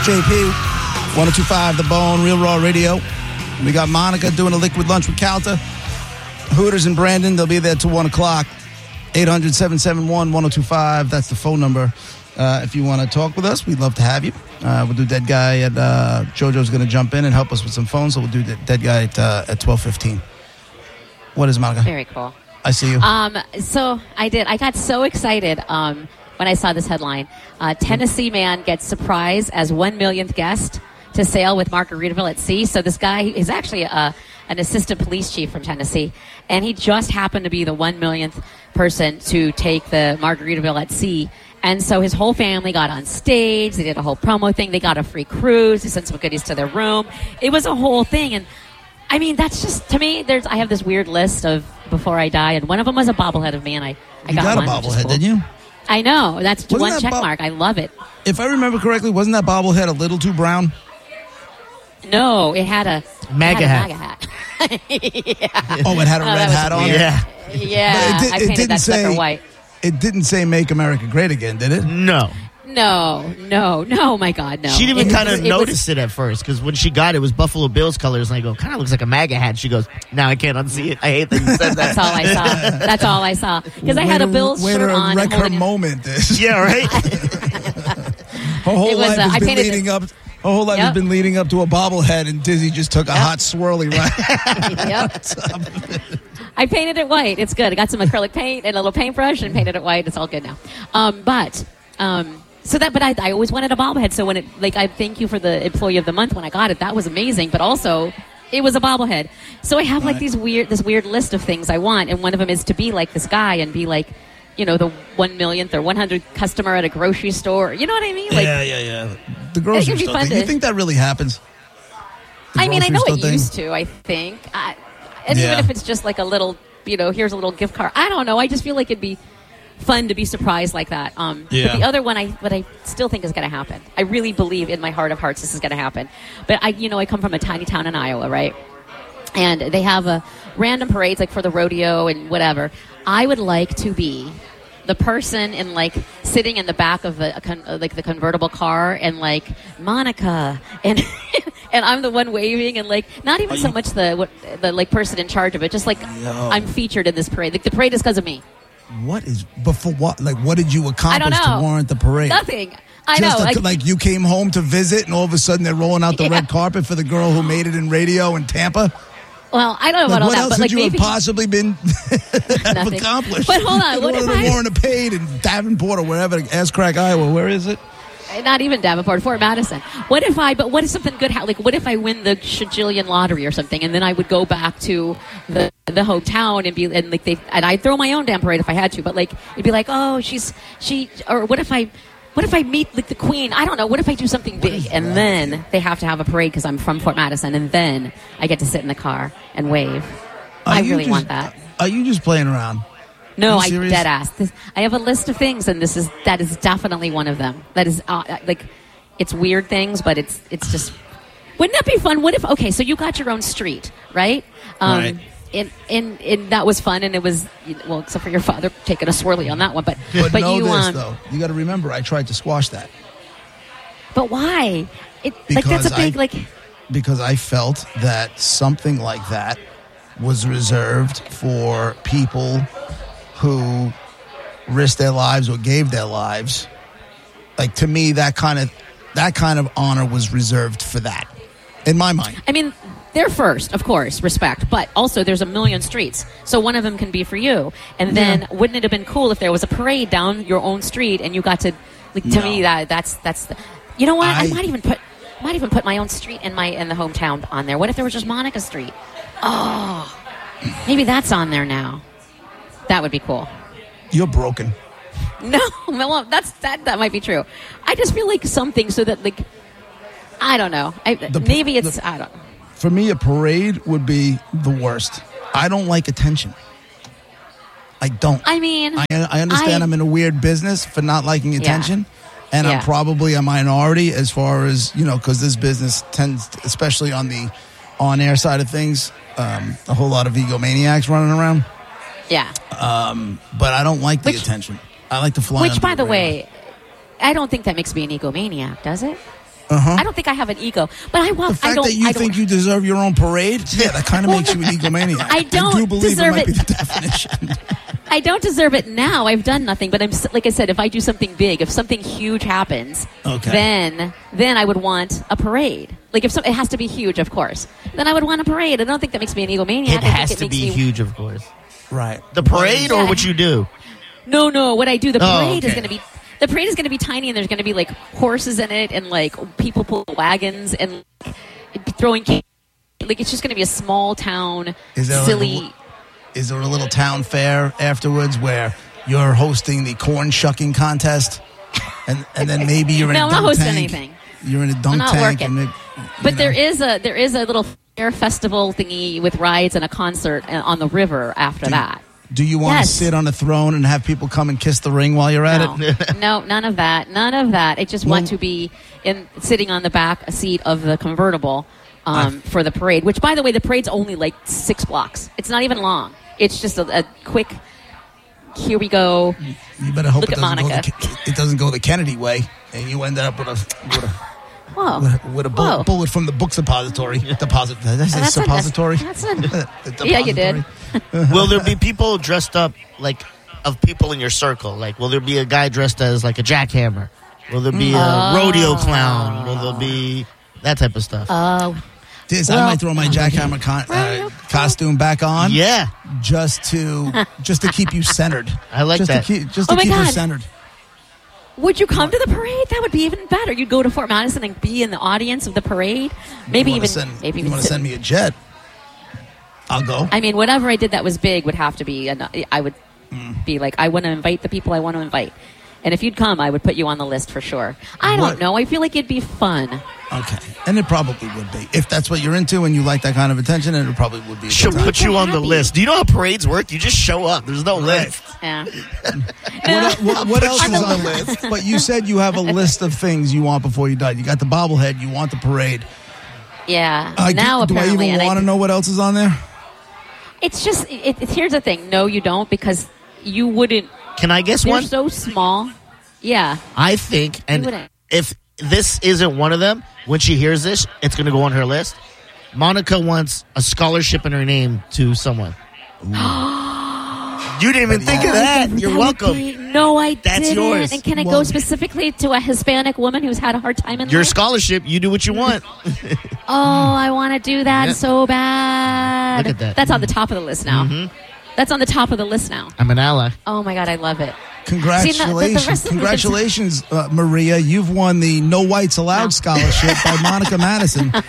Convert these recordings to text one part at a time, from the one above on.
JP, 102.5 The Bone, Real Raw Radio. We got Monica doing a liquid lunch with Calta. Hooters and Brandon, they'll be there till 1 o'clock. 800-771-1025. That's the phone number. If you want to talk with us, we'd love to have you. We'll do Dead Guy at JoJo's going to jump in and help us with some phones, so we'll do Dead Guy at 12:15. What is Monica? Very cool. I see you. So I did. I got so excited when I saw this headline. Tennessee man gets surprised as 1 millionth guest to sail with Margaritaville at sea. So this guy is actually an assistant police chief from Tennessee, and he just happened to be the 1 millionth person to take the Margaritaville at sea. And so his whole family got on stage. They did a whole promo thing. They got a free cruise. They sent some goodies to their room. It was a whole thing. And I mean, that's just, to me, I have this weird list of before I die, and one of them was a bobblehead of me, and I got one, a bobblehead, cool. didn't you? I know. That's one check mark. I love it. If I remember correctly, wasn't that bobblehead a little too brown? No, it had a MAGA hat. Yeah. Oh, it had a red hat on? Yeah. I painted that sucker white. It didn't say Make America Great Again, did it? No, my God, no. She didn't even kind of notice it at first, because when she got it, it was Buffalo Bills colors, and I go, kind of looks like a MAGA hat. She goes, now I can't unsee it. I hate that you said that. That's all I saw. Because I had a Bills shirt on. Wreck her moment. Yeah, right? Her whole life has been leading up. Her whole life has been leading up to a bobblehead, and Dizzy just took a hot swirly right. Yep. I painted it white. It's good. I got some acrylic paint and a little paintbrush and painted it white. It's all good now. But I always wanted a bobblehead. So when I thank you for the Employee of the Month when I got it. That was amazing. But also, it was a bobblehead. So I have this weird list of things I want, and one of them is to be like this guy and be like, you know, the 1 millionth or 100th customer at a grocery store. You know what I mean? Like, yeah. The grocery store thing. You think that really happens? I mean, I know it used to, I think. Even if it's just like a little, here's a little gift card. I don't know. I just feel like it'd be fun to be surprised like that. But the other one, I still think is going to happen. I really believe in my heart of hearts this is going to happen. But I come from a tiny town in Iowa, right? And they have random parades like for the rodeo and whatever. I would like to be the person sitting in the back of the convertible car and Monica and and I'm the one waving and not even so much the person in charge of it, just I'm featured in this parade. The parade is because of me. What is before what? What did you accomplish to warrant the parade? Nothing. I know. You came home to visit, and all of a sudden they're rolling out the red carpet for the girl who made it in radio in Tampa. Well, I don't know about all that. What else but could you have possibly been have accomplished? But hold on, what if I Warren paid in Davenport or wherever, Ass Crack, Iowa? Where is it? Not even Davenport, Fort Madison. What if what if something good happened? What if I win the shajillion lottery or something, and then I would go back to the hometown and I'd throw my own damn parade if I had to, but it'd be or what if I meet the Queen? I don't know. What if I do something big and then they have to have a parade because I'm from Fort Madison, and then I get to sit in the car and wave? I really want that. Are you just playing around? No, I dead ass. I have a list of things, and that is definitely one of them. That is it's weird things, but it's just. Wouldn't that be fun? What if? Okay, so you got your own street, right? Right. And that was fun, and it was except for your father taking a swirly on that one, but know you though, you got to remember, I tried to squash that. But why? That's a big because I felt that something like that was reserved for people who risked their lives or gave their lives. To me, that kind of honor was reserved for that, in my mind. I mean, they're first, of course, respect, but also there's a million streets, so one of them can be for you. And then wouldn't it have been cool if there was a parade down your own street and you got to me that's the, you know what? I might even put my own street in the hometown on there. What if there was just Monica Street? Oh, maybe that's on there now. That would be cool. You're broken. No, well, that might be true. I just feel like something so that I don't know. I don't know. For me, a parade would be the worst. I don't like attention. I don't. I mean, I understand I'm in a weird business for not liking attention. And I'm probably a minority as far as, because this business tends, especially on the on-air side of things, a whole lot of egomaniacs running around. Yeah. But I don't like the attention. I like to fly. Which, by the way, I don't think that makes me an egomaniac, does it? I don't think I have an ego, but I want. The fact that you think you deserve your own parade, that kind of makes you an egomaniac. I do believe deserve it. Might be the definition. I don't deserve it now. I've done nothing, but I'm like I said. If I do something big, if something huge happens, then I would want a parade. Like if it has to be huge, of course. Then I would want a parade. I don't think that makes me an egomaniac. It has to be huge, of course. Right. The parade or what you do? No. What I do. The parade is going to be. The parade is going to be tiny, and there's going to be like horses in it, and like people pull wagons, and throwing. Like it's just going to be a small town, silly. Is there a little town fair afterwards where you're hosting the corn shucking contest, and then maybe you're in a dunk tank? No, I'm not hosting anything. You're in a dunk tank, but there is a little fair festival thingy with rides and a concert on the river after that. Do you want to sit on a throne and have people come and kiss the ring while you're at it? No, none of that. None of that. I just want to be sitting on the back seat of the convertible for the parade, which, by the way, the parade's only like 6 blocks. It's not even long. It's just a quick, here we go. You better hope it doesn't go the Kennedy way, and you end up with a bullet from the book suppository. Did I say suppository? Yeah, you did. Will there be people dressed up, like, of people in your circle? Like, will there be a guy dressed as, like, a jackhammer? Will there be a rodeo clown? Will there be that type of stuff? I might throw my jackhammer costume back on. Yeah. Just to keep you centered. I like that. Just to keep you centered. Would you come to the parade? That would be even better. You'd go to Fort Madison and be in the audience of the parade. Maybe you want to send me a jet? I'll go. I mean, whatever I did that was big would have to be. I would be like, I want to invite the people I want to invite. And if you'd come, I would put you on the list for sure. I don't know. I feel like it'd be fun. Okay. And it probably would be. If that's what you're into and you like that kind of attention, it probably would be. She'll put you on the list. Do you know how parades work? You just show up. There's no list. Yeah. What else is on the list? But you said you have a list of things you want before you die. You got the bobblehead. You want the parade. Yeah. Do I even want to know what else is on there? It's just, here's the thing. No, you don't, because you wouldn't. Can I guess one? They're so small. Yeah. I think, and if this isn't one of them, when she hears this, it's going to go on her list. Monica wants a scholarship in her name to someone. You didn't even think of that. You're welcome. No, I didn't. That's yours. And can it go specifically to a Hispanic woman who's had a hard time in life? Your scholarship, you do what you want. I want to do that so bad. Look at that. That's on the top of the list now. Mm-hmm. That's on the top of the list now. I'm an ally. Oh, my God, I love it. Congratulations. Congratulations, Maria. You've won the No Whites Allowed scholarship by Monica Madison. No.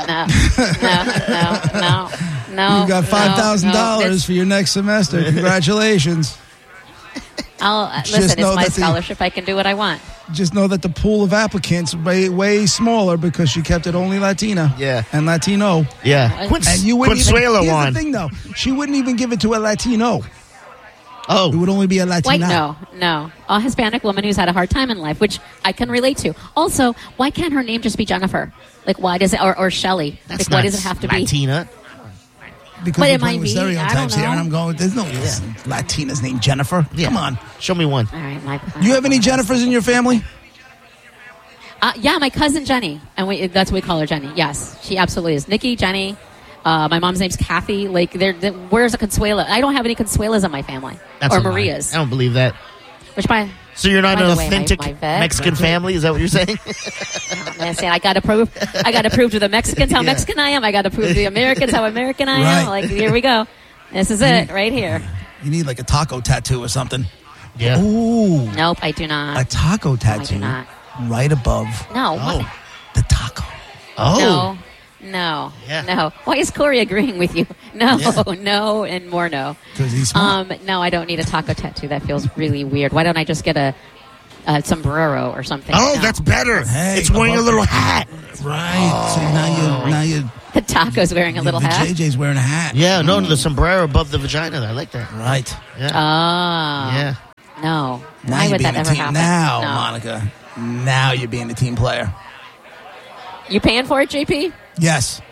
You've got $5,000 for your next semester. Congratulations. Listen, it's my scholarship. I can do what I want. Just know that the pool of applicants way smaller because she kept it only Latina. Yeah. And Latino. Yeah. And you wouldn't Consuelo even, won. Here's the thing, though. She wouldn't even give it to a Latino. Oh. It would only be a Latina. No. A Hispanic woman who's had a hard time in life, which I can relate to. Also, why can't her name just be Jennifer? Like, why does it, or Shelley? That's like, why does it have to Latina. be? Latina. Because we're playing with stereotypes here, and I'm going, there's no Latina's named Jennifer. Yeah. Come on. Show me one. All right, you have any Jennifers in your family? Yeah, my cousin Jenny, and that's what we call her, Jenny. Yes, she absolutely is. Nikki, Jenny. My mom's name's Kathy. Like, where's a Consuela? I don't have any Consuelas in my family. That's or Marias. I don't believe that. So you're not an authentic Mexican family? Is that what you're saying? I'm saying I got to prove to the Mexicans how Mexican I am. I got to prove to the Americans how American I am. Like, here we go. This is it right here. You need like a taco tattoo or something. Yeah. Ooh. Nope, I do not. A taco tattoo. No, I do not. Right above. No. Oh. The taco. Oh. No. Yeah. No. Why is Corey agreeing with you? No, no, and more no. Because he's smart. No, I don't need a taco tattoo. That feels really weird. Why don't I just get a sombrero or something? Oh, that's better. Hey, it's wearing a little hat. Right. Oh. So now you. The taco's wearing a little hat. JJ's wearing a hat. Yeah. No, the sombrero above the vagina. I like that. Right. Yeah. Yeah. No. Why would that ever happen? Now, Monica. Now you're being a team player. You paying for it, JP? Yes.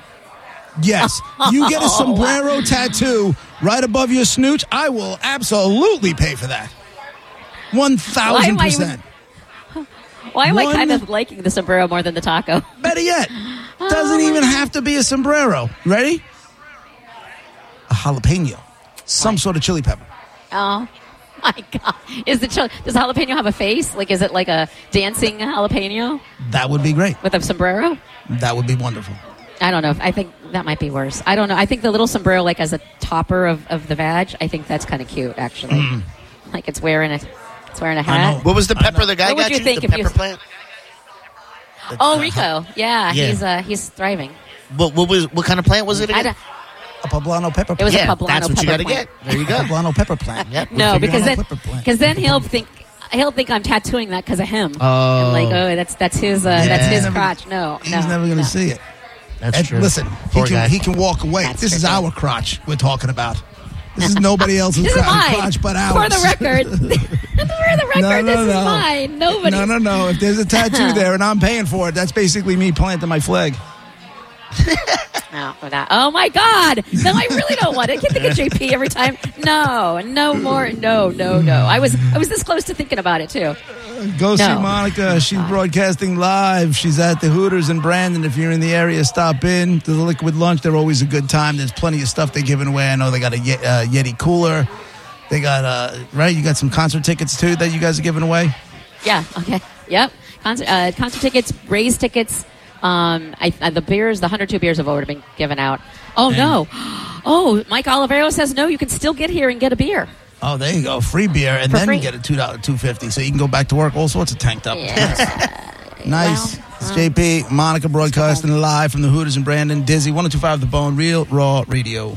You get a sombrero tattoo right above your snooch, I will absolutely pay for that. 1,000%. Why am I kind of liking the sombrero more than the taco? Better yet, doesn't even have to be a sombrero. Ready? A jalapeno. Some sort of chili pepper. Oh, my God. Does jalapeno have a face? Like, is it like a dancing jalapeno? That would be great. With a sombrero? That would be wonderful. I don't know. I think that might be worse. I don't know. I think the little sombrero, like as a topper of the veg, I think that's kind of cute, actually. Like it's wearing a hat. What was the pepper the guy got you? The pepper plant? Rico. Yeah. He's thriving. What kind of plant was it again? A poblano pepper plant. It was a poblano that's what pepper you got to get. There you go. Poblano pepper plant. Yep. No, because then he'll think I'm tattooing that because of him. Oh, and like that's his crotch. No, he's never going to see it. That's true. Listen, he can walk away. This is our crotch we're talking about. This is nobody else's crotch but ours. For the record, this is mine. Nobody. No. If there's a tattoo there and I'm paying for it, that's basically me planting my flag. No, oh my God! No, I really don't want it. I can't think of JP every time. No more. No. I was this close to thinking about it too. Go see Monica. She's broadcasting live. She's at the Hooters in Brandon. If you're in the area, stop in to the Liquid Lunch. They're always a good time. There's plenty of stuff they're giving away. I know they got a Yeti cooler. They got right. You got some concert tickets too that you guys are giving away. Yeah. Okay. Yep. Concert tickets, raise tickets. The beers, the 102 beers have already been given out. Oh, no. Oh, Mike Olivero says no, you can still get here and get a beer. Oh, there you go. Free beer, and then you get a $2.50, so you can go back to work all sorts of tanked up. Yeah. Nice. It's JP, Monica broadcasting live from the Hooters in Brandon. Dizzy, 102.5 The Bone, Real Raw Radio.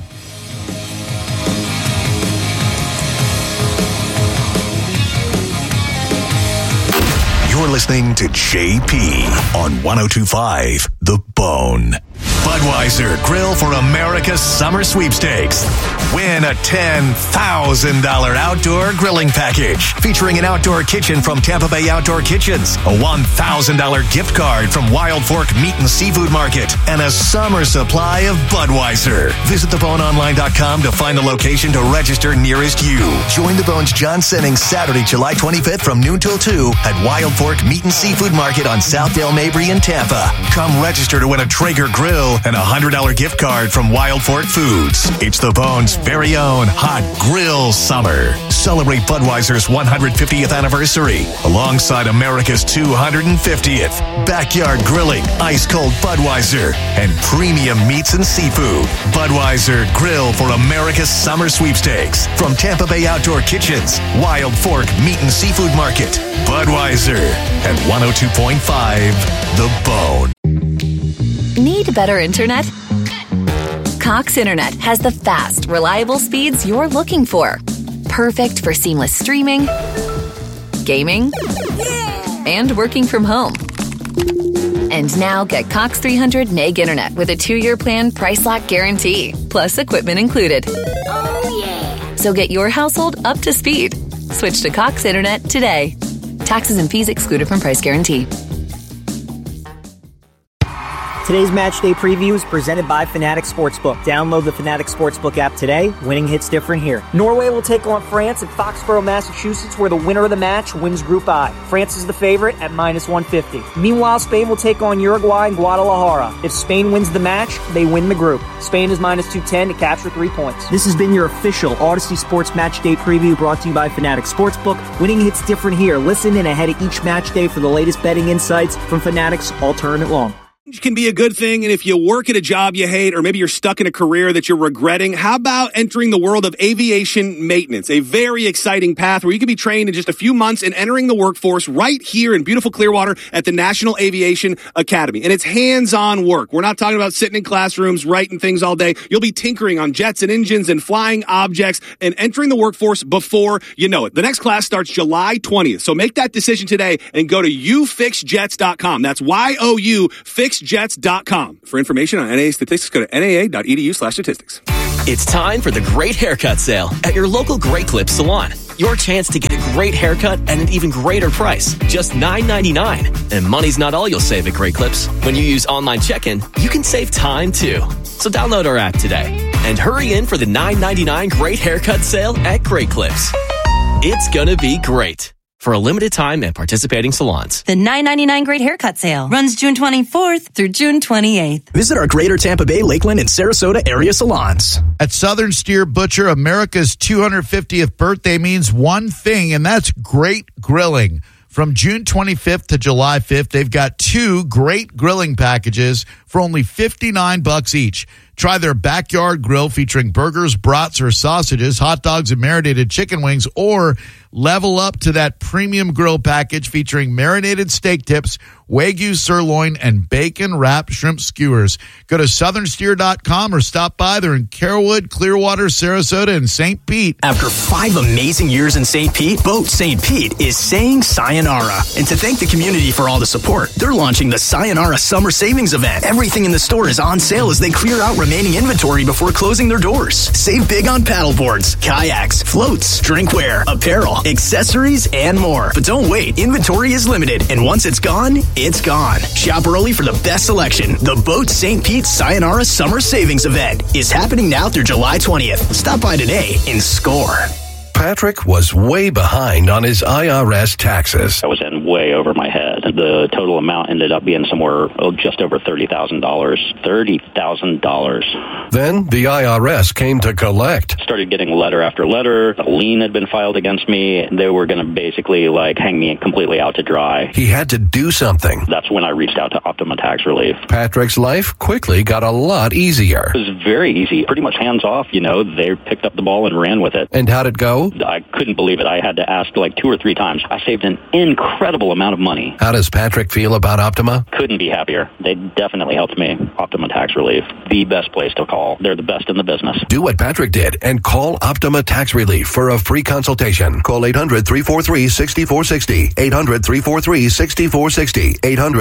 You're listening to JP on 102.5 The Bone. Budweiser Grill for America's Summer Sweepstakes. Win a $10,000 outdoor grilling package featuring an outdoor kitchen from Tampa Bay Outdoor Kitchens, a $1,000 gift card from Wild Fork Meat and Seafood Market, and a summer supply of Budweiser. Visit theboneonline.com to find the location to register nearest you. Join the Bone's John Sennings Saturday, July 25th from noon till 2 at Wild Fork Meat and Seafood Market on Southdale Mabry in Tampa. Come register to win a Traeger grill and a $100 gift card from Wild Fork Foods. It's the Bone's very own hot grill summer. Celebrate Budweiser's 150th anniversary alongside America's 250th. Backyard grilling, ice cold Budweiser, and premium meats and seafood. Budweiser Grill for America's Summer Sweepstakes from Tampa Bay Outdoor Kitchens, Wild Fork Meat and Seafood Market. Budweiser at 102.5 The Bone. Need better internet? Cox Internet has the fast, reliable speeds you're looking for. Perfect for seamless streaming, gaming, and working from home. And now get Cox 300 meg internet with a 2-year plan price lock guarantee, plus equipment included. Oh, yeah. So get your household up to speed. Switch to Cox Internet today. Taxes and fees excluded from price guarantee. Today's match day preview is presented by Fanatics Sportsbook. Download the Fanatics Sportsbook app today. Winning hits different here. Norway will take on France at Foxborough, Massachusetts, where the winner of the match wins Group I. France is the favorite at -150. Meanwhile, Spain will take on Uruguay in Guadalajara. If Spain wins the match, they win the group. Spain is -210 to capture 3 points. This has been your official Odyssey Sports Match Day preview brought to you by Fanatics Sportsbook. Winning hits different here. Listen in ahead of each match day for the latest betting insights from Fanatics all tournament long. Can be a good thing, and if you work at a job you hate or maybe you're stuck in a career that you're regretting, how about entering the world of aviation maintenance? A very exciting path where you can be trained in just a few months and entering the workforce right here in beautiful Clearwater at the National Aviation Academy. And it's hands-on work. We're not talking about sitting in classrooms writing things all day. You'll be tinkering on jets and engines and flying objects and entering the workforce before you know it. The next class starts July 20th, so make that decision today and go to youfixjets.com. That's YOUFixjets.com. For information on NAA statistics, go to naa.edu/statistics. It's time for the Great Haircut Sale at your local Great Clips salon. Your chance to get a great haircut at an even greater price, just $9.99. And money's not all you'll save at Great Clips. When you use online check-in, you can save time too. So download our app today and hurry in for the $9.99 Great Haircut Sale at Great Clips. It's gonna be great. for a limited time at participating salons. The $9.99 Great Haircut Sale runs June 24th through June 28th. Visit our Greater Tampa Bay, Lakeland, and Sarasota area salons. At Southern Steer Butcher, America's 250th birthday means one thing, and that's great grilling. From June 25th to July 5th, they've got 2 great grilling packages for only $59 each. Try their backyard grill featuring burgers, brats, or sausages, hot dogs, and marinated chicken wings, or level up to that premium grill package featuring marinated steak tips, Wagyu sirloin, and bacon-wrapped shrimp skewers. Go to southernsteer.com or stop by. They're in Carrollwood, Clearwater, Sarasota, and St. Pete. After 5 amazing years in St. Pete, Boat St. Pete is saying sayonara. And to thank the community for all the support, they're launching the Sayonara Summer Savings Event. Everything in the store is on sale as they clear out remaining inventory before closing their doors. Save big on paddleboards, kayaks, floats, drinkware, apparel, accessories, and more. But don't wait. Inventory is limited, and once it's gone, it's gone. Shop early for the best selection. The Boat St. Pete Sayonara Summer Savings Event is happening now through July 20th. Stop by today and score. Patrick was way behind on his IRS taxes. I was in way over my head. The total amount ended up being somewhere just over $30,000. $30,000. Then the IRS came to collect. Started getting letter after letter. A lien had been filed against me. They were going to basically hang me completely out to dry. He had to do something. That's when I reached out to Optima Tax Relief. Patrick's life quickly got a lot easier. It was very easy. Pretty much hands off, They picked up the ball and ran with it. And how'd it go? I couldn't believe it. I had to ask 2 or 3 times. I saved an incredible amount of money. How does Patrick feel about Optima? Couldn't be happier. They definitely helped me. Optima Tax Relief, the best place to call. They're the best in the business. Do what Patrick did and call Optima Tax Relief for a free consultation. Call 800-343-6460. 800-343-6460.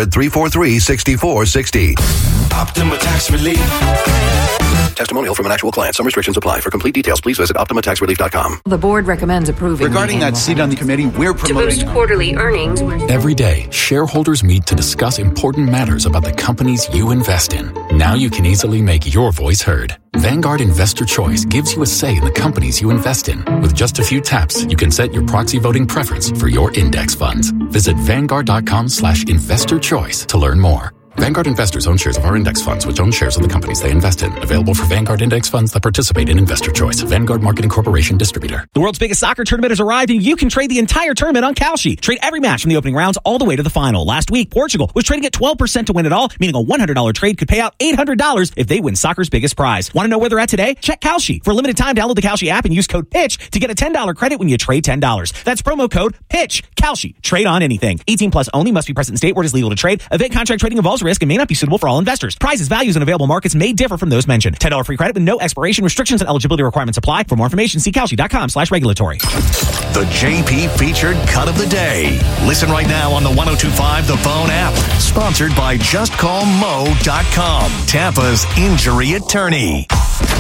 800-343-6460. Optima Tax Relief. Testimonial from an actual client. Some restrictions apply. For complete details, please visit OptimaTaxRelief.com. The board recommends approving. Regarding that seat on the committee, we're promoting... To boost quarterly earnings. Every day, shareholders meet to discuss important matters about the companies you invest in. Now you can easily make your voice heard. Vanguard Investor Choice gives you a say in the companies you invest in. With just a few taps, you can set your proxy voting preference for your index funds. Visit Vanguard.com/investorchoice to learn more. Vanguard investors own shares of our index funds, which own shares of the companies they invest in. Available for Vanguard index funds that participate in Investor Choice. Vanguard Marketing Corporation distributor. The world's biggest soccer tournament has arrived, and you can trade the entire tournament on Kalshi. Trade every match from the opening rounds all the way to the final. Last week, Portugal was trading at 12% to win it all, meaning a $100 trade could pay out $800 if they win soccer's biggest prize. Want to know where they're at today? Check Kalshi. For a limited time, download the Kalshi app and use code PITCH to get a $10 credit when you trade $10. That's promo code PITCH. Kalshi. Trade on anything. 18 plus only. Must be present in state where it is legal to trade. Event contract trading involves risk and may not be suitable for all investors. Prices, values, and available markets may differ from those mentioned. $10 free credit with no expiration. Restrictions and eligibility requirements apply. For more information, see Kalshi.com/regulatory. The JP featured cut of the day. Listen right now on the 102.5 The Bone app. Sponsored by JustCallMo.com, Tampa's injury attorney.